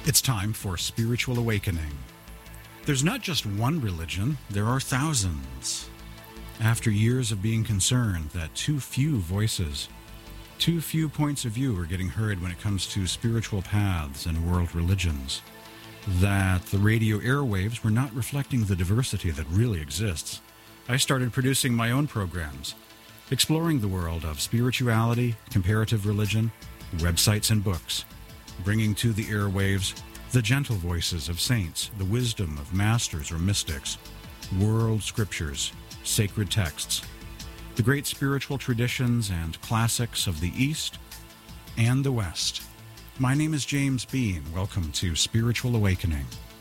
It's time for Spiritual Awakening. There's not just one religion, there are thousands. After years of being concerned that too few voices, too few points of view are getting heard when it comes to spiritual paths and world religions, that the radio airwaves were not reflecting the diversity that really exists, I started producing my own programs, exploring the world of spirituality, comparative religion, websites and books, bringing to the airwaves the gentle voices of saints, the wisdom of masters or mystics, world scriptures, sacred texts, the great spiritual traditions and classics of the East and the West. My name is James Bean. Welcome to Spiritual Awakening.